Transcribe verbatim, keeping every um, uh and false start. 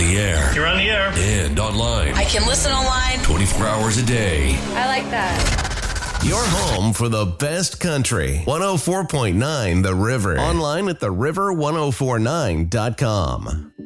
the air. You're on the air. And online. I can listen online. twenty-four hours a day. I like that. Your home for the best country. one oh four point nine The River. Online at the river ten forty-nine dot com.